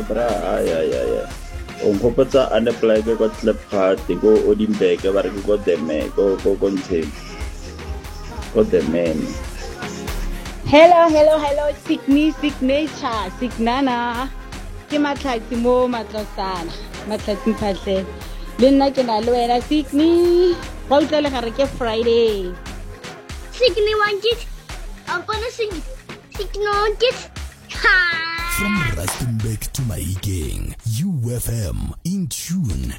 bra ay o nkgopotsa unapply ke kwa Klipgat ko Odimberg ba re ke ko ko ntsheng ko the man. Hello, signature, signana. Ke matlhatsi mo matlosana, matlhatsi phatlhe. Le nna ke na le wena signi. Go utlwa le gare ke Friday. Signi wanted. I'm gonna sing Signi wanted. From Rustenburg to Mahikeng, UFM in tune